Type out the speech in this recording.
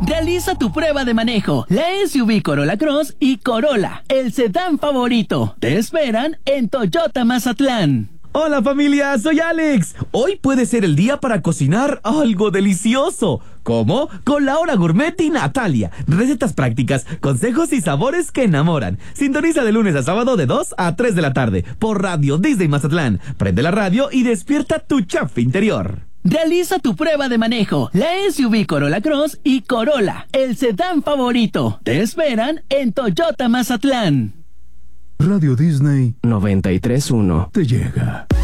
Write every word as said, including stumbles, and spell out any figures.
Realiza tu prueba de manejo. La S U V Corolla Cross y Corolla, el sedán favorito. Te esperan en Toyota Mazatlán. Hola familia, soy Alex. Hoy puede ser el día para cocinar algo delicioso. ¿Cómo? Con la hora gourmet y Natalia. Recetas prácticas, consejos y sabores que enamoran. Sintoniza de lunes a sábado de dos a tres de la tarde por Radio Disney Mazatlán. Prende la radio y despierta tu chef interior. Realiza tu prueba de manejo. La S U V Corolla Cross y Corolla, el sedán favorito. Te esperan en Toyota Mazatlán. Radio Disney noventa y tres punto uno te llega.